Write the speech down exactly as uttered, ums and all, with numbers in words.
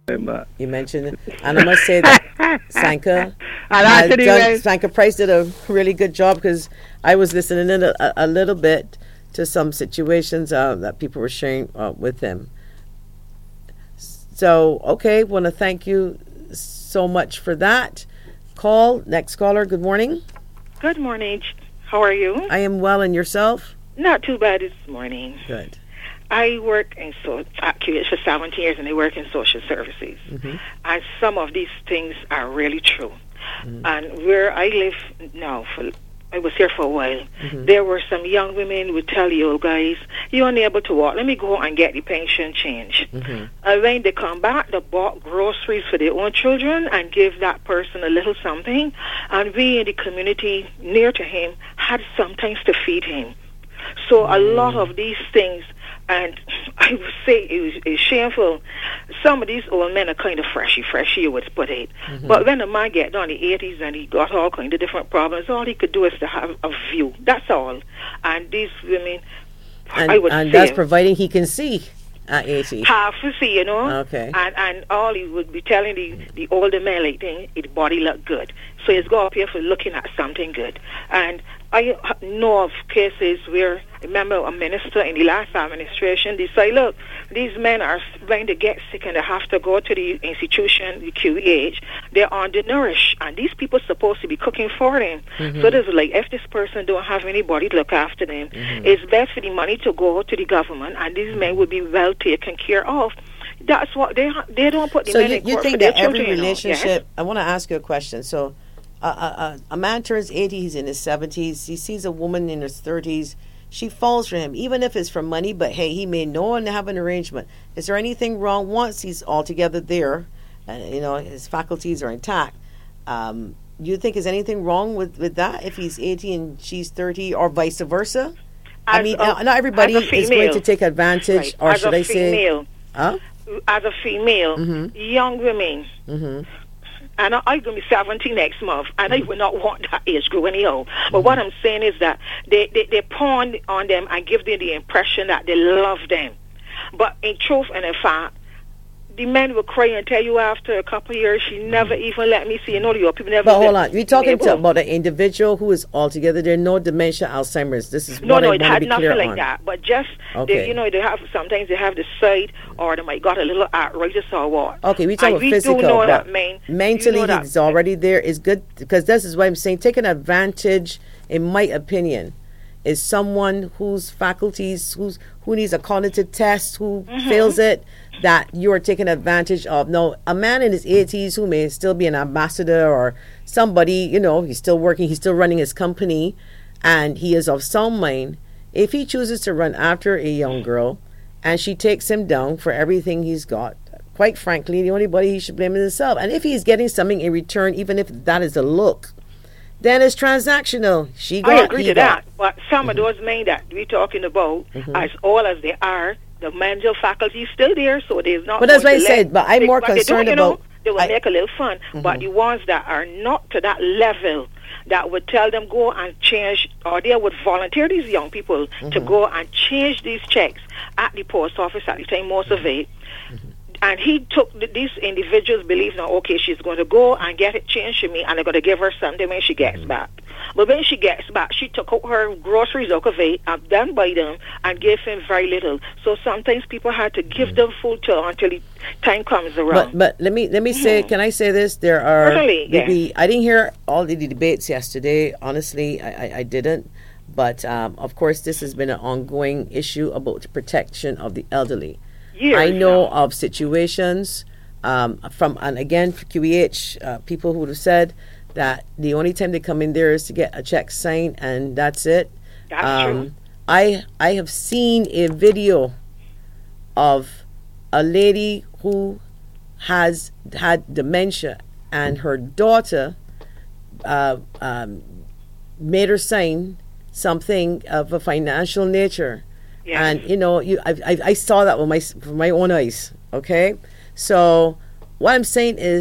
You mentioned it. And I must say that Sanka, has Anthony, done, well, Sanka Price did a really good job, because I was listening in a, a, a little bit to some situations uh, that people were sharing uh, with him. So, okay, want to thank you so much for that. Call, next caller, good morning. Good morning. How are you? I am well, and yourself? Not too bad this morning. Good. I work in so actually for seventeen years, and I work in social services. Mm-hmm. And some of these things are really true. Mm-hmm. And where I live now, for I was here for a while. Mm-hmm. There were some young women who would tell you, oh, guys, you're unable to walk. Let me go and get the pension change. Mm-hmm. And when they come back, they bought groceries for their own children and gave that person a little something. And we in the community near to him had sometimes to feed him. So mm-hmm. a lot of these things, and I would say it was, it was shameful. Some of these old men are kind of freshy, freshy, you would put it. Mm-hmm. But when the man get down in the eighties and he got all kind of different problems, all he could do is to have a view. That's all. And these women, and, I would and say... that's providing he can see at eighty. Half to see, you know. Okay. And and all he would be telling the, the older men, like, his body look good. So he's go up here for looking at something good. And I know of cases where, remember, a minister in the last administration, they say, look, these men are going to get sick and they have to go to the institution, the Q E H. They're undernourished, and these people are supposed to be cooking for them. Mm-hmm. So there's like, if this person don't have anybody to look after them, mm-hmm. it's best for the money to go to the government, and these men would be well taken care of. That's what they they don't put the so men you, in you court think for their that every children, relationship, you know? Yes? I want to ask you a question. So uh, uh, a man turns eighty, he's in his seventies, he sees a woman in her thirties, she falls for him, even if it's for money, but hey, he may know and have an arrangement. Is there anything wrong once he's altogether there, and you know, his faculties are intact? Um, you think is anything wrong with, with that if he's eighty and she's thirty, or vice versa? As I mean, a, not everybody is going to take advantage, right. or as should a I female, say... Huh? As a female, mm-hmm. young women, mm-hmm. and I, I'm going to be seventy next month, and mm-hmm. I would not want that age group anyhow. But mm-hmm. what I'm saying is that they, they, they pawn on them and give them the impression that they love them. But in truth and in fact, the men will cry and tell you after a couple of years, she never even let me see. You know, your people never... But hold on, we're talking to, about an individual who is altogether, there no dementia, Alzheimer's. This is no, what no, I it want to had be nothing clear like on. that. But just, okay. they, you know, they have, sometimes they have the side, or they might got a little arthritis or what. Okay, we talk about we physical, do know but that, man, mentally you know he's that. already there is good, because this is what I'm saying, taking advantage, in my opinion, is someone whose faculties, who's who needs a cognitive test, who mm-hmm. fails it, that you are taking advantage of. No, a man in his eighties who may still be an ambassador or somebody, you know, he's still working, he's still running his company, and he is of sound mind. If he chooses to run after a young girl and she takes him down for everything he's got, quite frankly, the only body he should blame is himself. And if he's getting something in return, even if that is a look, then it's transactional. She got, I agree to got. that, but some mm-hmm. of those men that we're talking about, mm-hmm. as all as they are, the mental faculty is still there, so there's not... But that's what I let, said, but I'm they, more but concerned they do, you about... know, they will I, make a little fun, mm-hmm. but the ones that are not to that level, that would tell them go and change, or they would volunteer these young people mm-hmm. to go and change these checks at the post office at the time, most of it. Mm-hmm. And he took the, these individuals believe now, okay, she's going to go and get it changed to me, and they're going to give her something when she gets mm-hmm. back. But when she gets back, she took out her groceries out of it and then buy them and gave him very little. So sometimes people had to give mm-hmm. them full to until the time comes around. But, but let me let me mm-hmm. say, can I say this? There are... Certainly, the, yeah. the, I didn't hear all the, the debates yesterday. Honestly, I, I, I didn't. But, um, of course, this has been an ongoing issue about the protection of the elderly. Years I know now. of situations um, from, and again, for Q E H, uh, people who have said that the only time they come in there is to get a check signed, and that's it. That's um, true. I I have seen a video of a lady who has had dementia, and her daughter uh, um, made her sign something of a financial nature. Yeah. And you know, you I, I I saw that with my with my own eyes. Okay, so what I'm saying is,